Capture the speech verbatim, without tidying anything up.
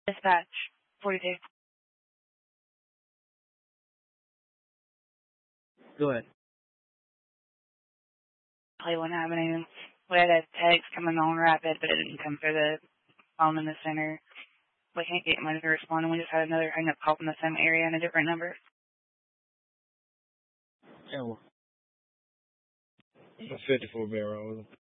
Dispatch, forty-two. Go ahead. Cleveland Avenue. We had a text coming on rapid, but it didn't come through the phone in the center. We can't get anyone to respond, and we just had another hang-up call from the same area and a different number. Yeah, well, fifty-four Bear Road.